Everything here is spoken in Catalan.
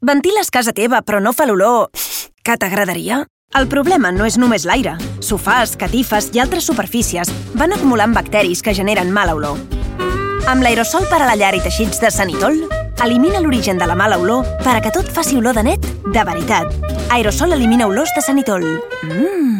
Ventiles casa teva, però no fa l'olor que t'agradaria? El problema no és només l'aire. Sofàs, catifes i altres superfícies van acumulant bacteris que generen mala olor. Amb l'aerosol per a la llar i teixits de Sanitol, elimina l'origen de la mala olor per a que tot faci olor de net de veritat. Aerosol elimina olors de Sanitol.